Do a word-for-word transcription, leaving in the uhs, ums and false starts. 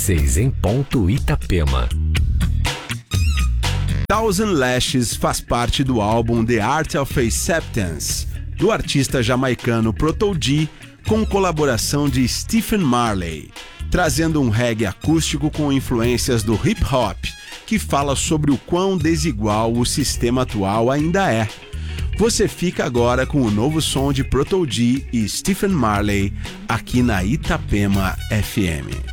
Seis em ponto, Itapema. Thousand Lashes faz parte do álbum The Art of Acceptance, do artista jamaicano Proto G, com colaboração de Stephen Marley, trazendo um reggae acústico com influências do hip-hop, que fala sobre o quão desigual o sistema atual ainda é. Você fica agora com o novo som de Proto G e Stephen Marley aqui na Itapema F M.